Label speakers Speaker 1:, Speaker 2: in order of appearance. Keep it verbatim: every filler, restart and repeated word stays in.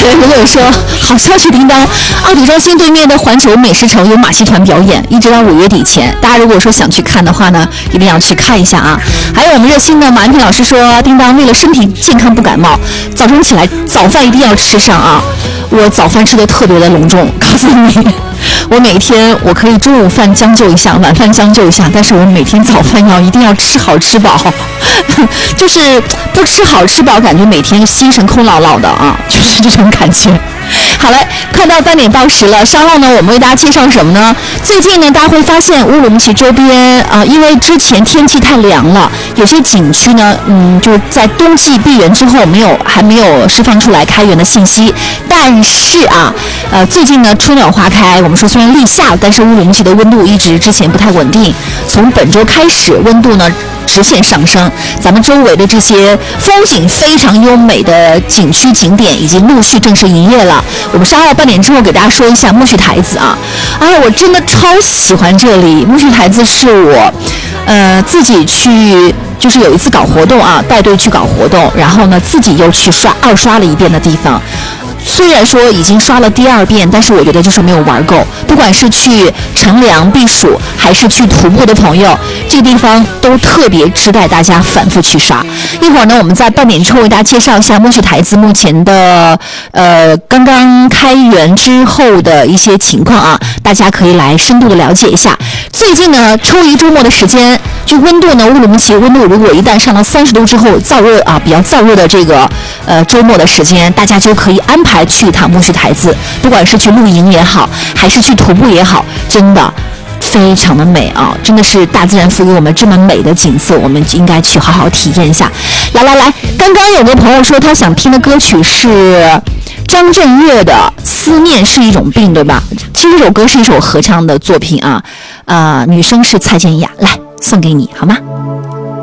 Speaker 1: 如果说好消息叮当，奥体中心对面的环球美食城有马戏团表演，一直到五月底前，大家如果说想去看的话呢，一定要去看一下啊。还有我们热心的马安平老师说，叮当为了身体健康不感冒，早晨起来早饭一定要吃上啊。我早饭吃的特别的隆重，告诉你，我每天我可以中午饭将就一下，晚饭将就一下，但是我每天早饭要一定要吃好吃饱，就是不吃好吃饱，感觉每天心神空落落的啊，就是这种感觉。好嘞，快到半点报时了，稍后呢我们为大家介绍什么呢？最近呢大家会发现乌鲁木齐周边啊、呃，因为之前天气太凉了，有些景区呢嗯就是在冬季闭园之后没有还没有释放出来开园的信息，但是啊呃最近呢春暖花开，我们说虽然立夏，但是乌鲁木齐的温度一直之前不太稳定，从本周开始温度呢直线上升，咱们周围的这些风景非常优美的景区景点已经陆续正式营业了。我们稍后半点之后给大家说一下苜蓿台子啊，啊，我真的超喜欢这里。苜蓿台子是我，呃，自己去就是有一次搞活动啊，带队去搞活动，然后呢自己又去刷二刷了一遍的地方。虽然说已经刷了第二遍，但是我觉得就是没有玩够。不管是去乘凉避暑，还是去徒步的朋友，这个地方都特别值得大家反复去刷。一会儿呢，我们在半点之后为大家介绍一下苜蓿台子目前的呃刚刚开园之后的一些情况啊，大家可以来深度的了解一下。最近呢，抽一周末的时间，就温度呢，乌鲁木齐温度如果一旦上到三十度之后，燥热啊，比较燥热的这个呃周末的时间，大家就可以安排去一趟苜蓿台子，不管是去露营也好，还是去徒步也好，真的非常的美啊！真的是大自然赋予我们这么美的景色，我们应该去好好体验一下。来来来，刚刚有个朋友说他想听的歌曲是张震岳的《思念是一种病》，对吧？其实这首歌是一首合唱的作品啊，呃，女生是蔡健雅，来送给你好吗？